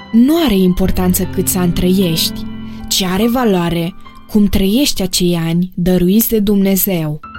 Nu are importanță câți ani trăiești, ci are valoare cum trăiești acei ani dăruiți de Dumnezeu.